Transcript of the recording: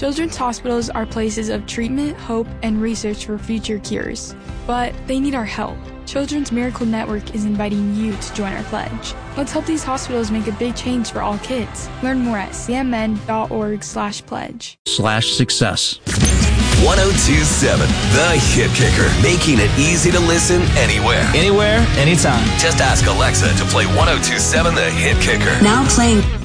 Children's hospitals are places of treatment, hope, and research for future cures. But they need our help. Children's Miracle Network is inviting you to join our pledge. Let's help these hospitals make a big change for all kids. Learn more at cmn.org/pledge/success. 1027, The Hit Kicker, making it easy to listen anywhere. Anywhere, anytime. Just ask Alexa to play 1027, The Hit Kicker. Now playing